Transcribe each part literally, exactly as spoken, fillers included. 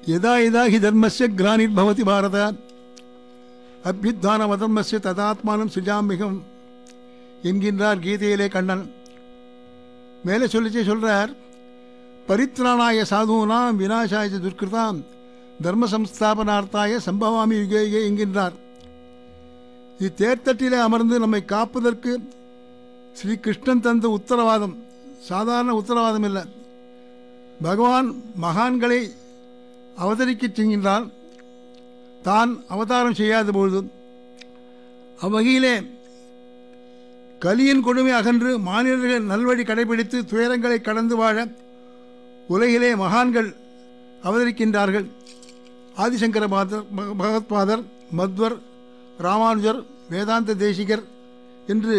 யதா யதா ஹி தர்மஸ்ய கிளானிர்பவதி பாரத அபியுத்தானம் அதர்மஸ்ய ததாத்மானம் சுஜாமிகம் என்கின்றார் கீதையிலே கண்ணன். மேலே சொல்லிச்சே சொல்றார், பரித்ராணாய சாதுனாம் விநாசாய துர்கிருதாம் தர்ம சம்ஸ்தாபனார்த்தாய சம்பவாமி யுகே யுகே என்கின்றார். இத்தேர்த்தட்டிலே அமர்ந்து நம்மை காப்பதற்கு ஸ்ரீ கிருஷ்ணன் தந்த உத்தரவாதம் சாதாரண உத்தரவாதம் இல்லை. பகவான் மகான்களை அவதரிக்கச் செய்கின்றான். தான் அவதாரம் செய்யாத பொழுது அவ்வகையிலே கலியின் கொடுமை அகன்று மாநிலர்கள் நல்வழி கடைபிடித்து துயரங்களை கடந்து வாழ உலகிலே மகான்கள் அவதரிக்கின்றார்கள். ஆதிசங்கர பாதர் பகவத்பாதர், மத்வர், ராமானுஜர், வேதாந்த தேசிகர் என்று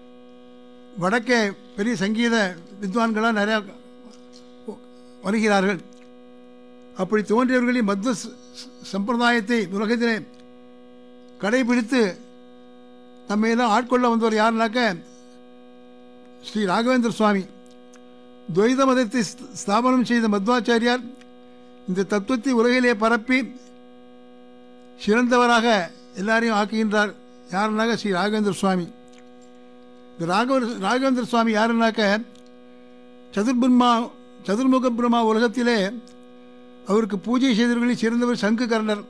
வடக்கே பெரிய சங்கீத வித்வான்களாக நிறையா வருகிறார்கள். அப்படி தோன்றியவர்களின் மத்வ சம்பிரதாயத்தை உலகத்திலே கடைபிடித்து நம்மையெல்லாம் ஆட்கொள்ள வந்தவர் யாருனாக்க ஸ்ரீ ராகவேந்திர சுவாமி. துவைத மதத்தை ஸ்தாபனம் செய்த மத்வாச்சாரியார் இந்த தத்துவத்தை உலகிலே பரப்பி சிறந்தவராக எல்லாரையும் ஆக்குகின்றார். யாருனாக்க ஸ்ரீ ராகவேந்திர சுவாமி. இந்த ராகவ ராகவேந்திர சுவாமி யாருனாக்க சதுர்பிரம்மா சதுர்முக பிரம்மா உலகத்திலே அவருக்கு பூஜை செய்தவர்களில் சிறந்தவர் சங்கு கர்ணர்.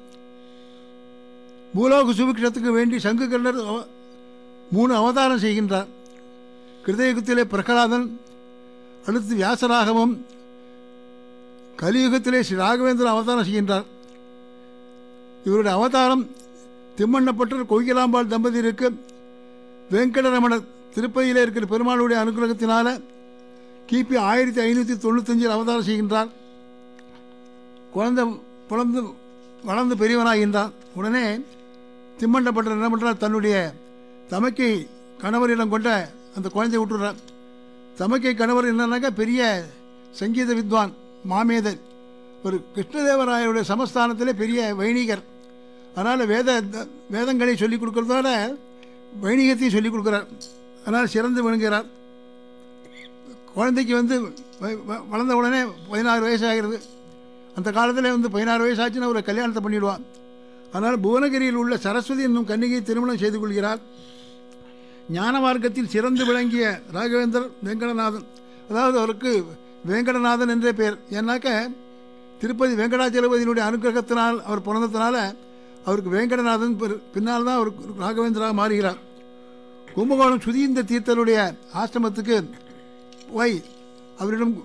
பூலோக சுபிக்ஷத்துக்கு வேண்டி சங்கு கர்ணர் மூணு அவதாரம் செய்கின்றார். கிருதயுகத்திலே பிரகலாதன், அடுத்து வியாசராகவும், கலியுகத்திலே ஸ்ரீ ராகவேந்திரன் அவதாரம் செய்கின்றார். இவருடைய அவதாரம் திம்மண்ணப்பட்டர் கோகிலாம்பாள் தம்பதியருக்கு வெங்கடரமணர் திருப்பதியிலே இருக்கிற பெருமாளுடைய அனுகிரகத்தினால கிபி ஆயிரத்தி ஐநூற்றி தொண்ணூத்தஞ்சில் அவதாரம் செய்கின்றார். குழந்தை பிறந்து வளர்ந்து பெரியவனாகின்றான். உடனே திம்மண்டப்பட்டர் என்ன பண்ணுறார், தன்னுடைய தமக்கை கணவரிடம் கொண்ட அந்த குழந்தையை விட்டுறார். தமக்கை கணவர் என்னன்னாக்கா பெரிய சங்கீத வித்வான் மாமேதர், ஒரு கிருஷ்ணதேவராயருடைய சமஸ்தானத்திலே பெரிய வைணிகர். அதனால் வேத வேதங்களை சொல்லிக் கொடுக்கறதோட வைணிகத்தையும் சொல்லிக் கொடுக்குறார். அதனால் சிறந்து விளங்குகிறார். குழந்தைக்கு வந்து வளர்ந்த உடனே பதினாறு வயசு ஆகிறது. அந்த காலத்தில் வந்து பதினாறு வயசாச்சுன்னா ஒரு கல்யாணத்தை பண்ணிவிடுவான். அதனால் புவனகிரியில் உள்ள சரஸ்வதி என்னும் கன்னிகை திருமணம் செய்து கொள்கிறார். ஞான மார்க்கத்தில் சிறந்து விளங்கிய ராகவேந்தர் வெங்கடநாதன், அதாவது அவருக்கு வேங்கடநாதன் என்றே பெயர். ஏன்னாக்க திருப்பதி வெங்கடாச்சலபதியினுடைய அனுகிரகத்தினால் அவர் பிறந்ததுனால அவருக்கு வேங்கடநாதன் பின்னால் தான் அவர் ராகவேந்திராக மாறுகிறார். கும்பகோணம் சுதீந்திர தீர்த்தருடைய ஆசிரமத்துக்கு போய் அவரிடம்